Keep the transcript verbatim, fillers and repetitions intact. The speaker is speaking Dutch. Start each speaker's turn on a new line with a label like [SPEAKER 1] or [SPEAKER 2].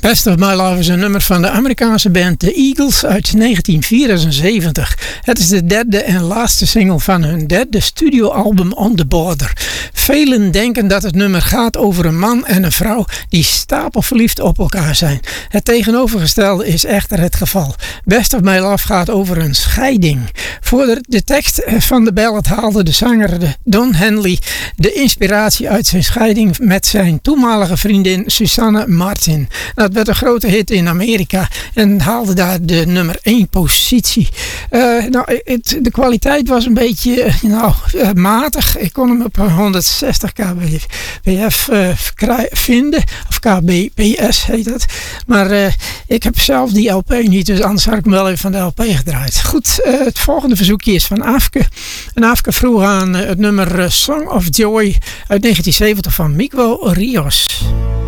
[SPEAKER 1] Best of My Love is een nummer van de Amerikaanse band The Eagles uit negentien vierenzeventig. Het is de derde en laatste single van hun derde studioalbum On The Border. Velen denken dat het nummer gaat over een man en een vrouw die stapelverliefd op elkaar zijn. Het tegenovergestelde is echter het geval. Best of My Love gaat over een scheiding. Voor de, de tekst van de ballad haalde de zanger Don Henley de inspiratie uit zijn scheiding met zijn toenmalige vriendin Susanne Martin. Dat werd een grote hit in Amerika en haalde daar de nummer één positie. Uh, nou, het, de kwaliteit was een beetje uh, nou, uh, matig. Ik kon hem op honderdzestig kbps uh, vinden. Of kbps heet dat. Maar uh, ik heb zelf die L P niet, dus anders had ik hem wel even van de L P gedraaid. Goed, uh, het volgende verzoekje is van Afke. En Afke vroeg aan uh, het nummer uh, Song of Joy uit negentien zeventig van Miguel Rios.